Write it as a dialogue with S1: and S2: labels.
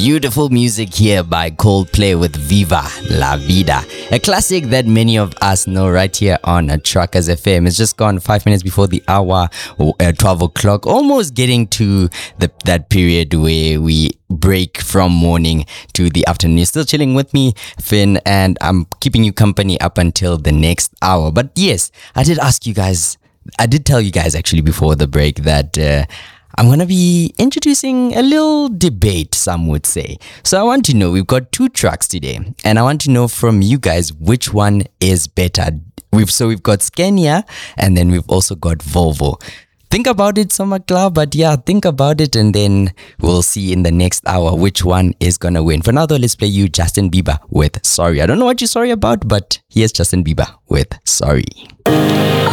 S1: Beautiful music here by Coldplay with Viva La Vida, a classic that many of us know right here on Truckers FM. It's just gone 5 minutes before the hour, 12 o'clock, almost getting to that period where we break from morning to the afternoon. You're still chilling with me, Finn, and I'm keeping you company up until the next hour. But yes, I did tell you guys actually before the break that I'm going to be introducing a little debate, some would say. So I want to know, we've got 2 trucks today, and I want to know from you guys which one is better. We've got Scania, and then we've also got Volvo. Think about it, Summer Club, but yeah, think about it, and then we'll see in the next hour which one is going to win. For now though, let's play you Justin Bieber with Sorry. I don't know what you're sorry about, but here's Justin Bieber with Sorry.